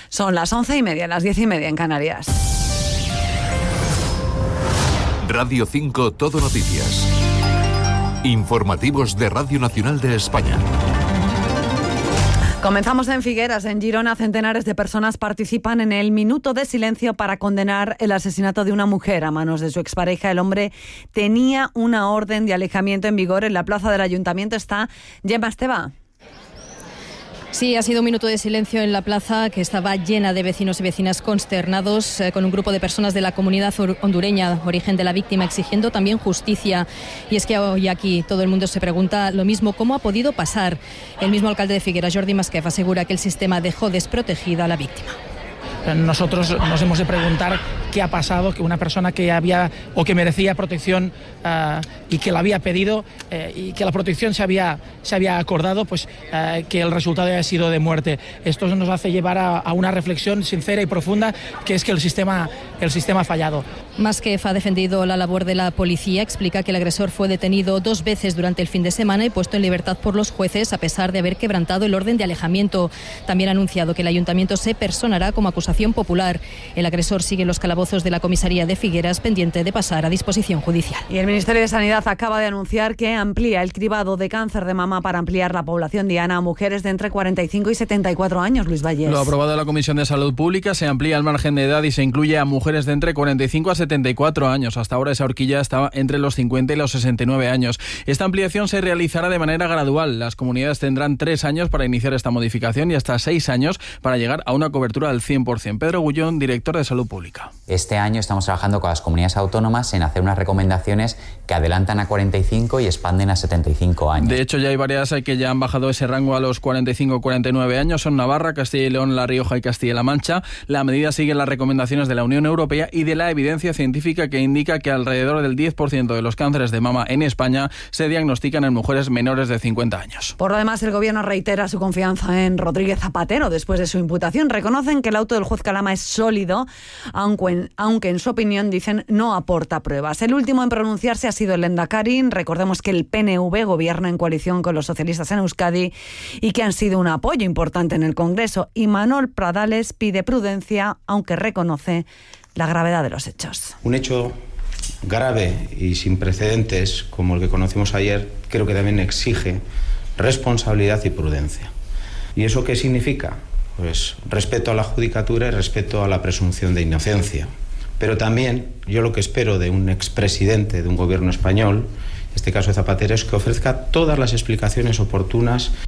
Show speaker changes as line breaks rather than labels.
Son las 11:30, las 10:30 en Canarias.
Radio 5 Todo Noticias. Informativos de Radio Nacional de España.
Comenzamos en Figueras, en Girona. Centenares de personas participan en el minuto de silencio para condenar el asesinato de una mujer a manos de su expareja. El hombre tenía una orden de alejamiento en vigor. En la plaza del Ayuntamiento está Gemma Esteba.
Sí, ha sido un minuto de silencio en la plaza que estaba llena de vecinos y vecinas consternados con un grupo de personas de la comunidad hondureña, origen de la víctima, exigiendo también justicia. Y es que hoy aquí todo el mundo se pregunta lo mismo, ¿cómo ha podido pasar? El mismo alcalde de Figueras, Jordi Masquef, asegura que el sistema dejó desprotegida a la víctima.
Nosotros nos hemos de preguntar qué ha pasado, que una persona que había o que merecía protección y que la había pedido y que la protección se había acordado, pues que el resultado haya sido de muerte. Esto nos hace llevar a una reflexión sincera y profunda, que es que el sistema ha fallado.
Masquef ha defendido la labor de la policía, explica que el agresor fue detenido 2 veces durante el fin de semana y puesto en libertad por los jueces a pesar de haber quebrantado el orden de alejamiento. También ha anunciado que el ayuntamiento se personará como acusación popular. El agresor sigue en los calabozos de la comisaría de Figueras, pendiente de pasar a disposición judicial.
Y el Ministerio de Sanidad acaba de anunciar que amplía el cribado de cáncer de mama para ampliar la población diana a mujeres de entre 45 y 74 años. Luis Vallés.
Lo ha aprobado la Comisión de Salud Pública, se amplía el margen de edad y se incluye a mujeres de entre 45 a 74 años. Hasta ahora esa horquilla estaba entre los 50 y los 69 años. Esta ampliación se realizará de manera gradual. Las comunidades tendrán 3 años para iniciar esta modificación y hasta 6 años para llegar a una cobertura del 100%. Pedro Gullón, director de Salud Pública.
Este año estamos trabajando con las comunidades autónomas en hacer unas recomendaciones que adelantan a 45 y expanden a 75 años.
De hecho, ya hay varias que ya han bajado ese rango a los 45-49 años. Son Navarra, Castilla y León, La Rioja y Castilla-La Mancha. La medida sigue las recomendaciones de la Unión Europea y de la evidencia científica que indica que alrededor del 10% de los cánceres de mama en España se diagnostican en mujeres menores de 50 años.
Por lo demás, el Gobierno reitera su confianza en Rodríguez Zapatero después de su imputación. Reconocen que el auto del juez Calama es sólido, aunque en su opinión, dicen, no aporta pruebas. El último en pronunciarse ha sido el Lehendakari. Recordemos que el PNV gobierna en coalición con los socialistas en Euskadi y que han sido un apoyo importante en el Congreso. Y Manuel Pradales pide prudencia, aunque reconoce la gravedad de los hechos.
Un hecho grave y sin precedentes, como el que conocimos ayer, creo que también exige responsabilidad y prudencia. ¿Y eso qué significa? Pues respeto a la judicatura y respeto a la presunción de inocencia. Pero también yo lo que espero de un expresidente de un gobierno español, en este caso de Zapatero, es que ofrezca todas las explicaciones oportunas